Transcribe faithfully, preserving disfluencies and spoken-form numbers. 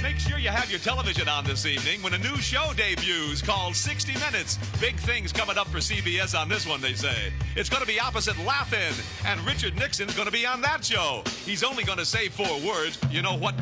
Make sure you have your television on this evening when a new show debuts called sixty minutes. Big things coming up for C B S on this one, they say. It's going to be opposite Laugh-In, and Richard Nixon's going to be on that show. He's only going to say four words. You know what